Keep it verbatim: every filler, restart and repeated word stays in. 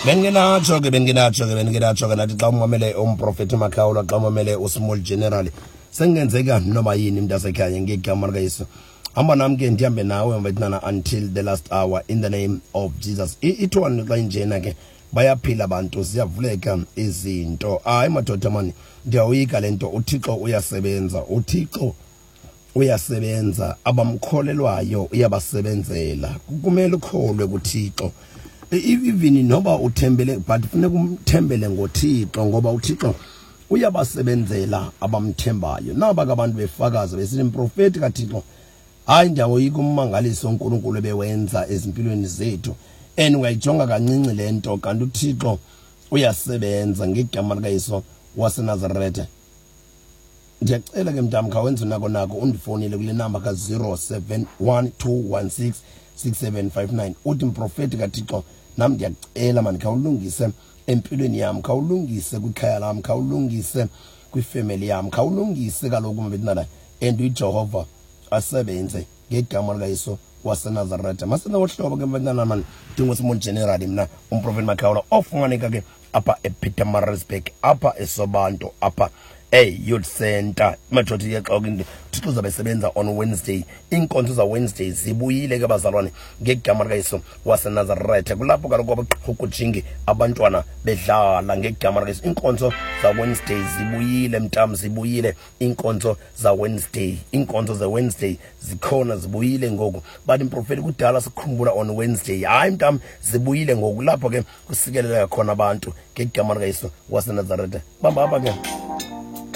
Bengenatsho ke bengenatsho ke bengenatsho ke nathi xa umamele umprofeti uMakhawula xa umamele usmall general sengenzeka noma yini mntasekhaya ngegama likaYesu. Hamba nami ke ndihambe nawe mfethu until the last hour in the name of Jesus. Ithwani xa injena ke bayaphila abantu siyavuleka izinto. Hayi madoda mani ndiyawuyika lento uThixo uyasebenza uThixo uyasebenza abamkholelwayo uyabasebenzela kumele ukholwe kuThixo. Even noba uthembele but kufuneka umthembele ngoThixo ngoba uThixo uyabasebenzela abamthembayo. Naba abantu befakaza besithi umprofeti kaThixo hayi ndawo yikummangaliso uNkulunkulu bewenza ezimpilweni zethu and uyayijonga kancinci lento kanti uThixo uyasebenza ngegama likaYesu waseNazaretha. Ndiyacela ke mntama khawenze nako nako undifonele kule number ka zero seven one two one six six seven five nine uthi mprofeti kaThixo nami ndiyacela mani khawulungise empilweni yami khawulungise kwikhaya lami khawulungise kwifamily yami khawulungise kaloku mfethu and uJehova asebenze ngegama likaYesu waseNazaretha. Masena wohlobo ke mfethu mani ndingusmall general mina umprofeti Makhawula ofumaneka ke apha ePietermaritzburg apha eSobanto apha Hey, youth center. Majority ya xawukini Thixo zabe sebenza on Wednesday. Inkonzo za Wednesday zibuyile ke bazalwane ngegama likaYesu waseNazaretha. Kulapho kaloku abaqhukujingi abantwana bedlala ngegama likaYesu. Inkonzo za Wednesday zibuyile mtam zibuyile. Inkonzo za Wednesday. Inkonzo za Wednesday zikhona zibuyile ngoku. Bathi umprofeti kudala sikhumbula on Wednesday. Hayi mtam zibuyile ngoku lapho ke kusikelela khona abantu ngegama likaYesu waseNazaretha. Bamba apha ke.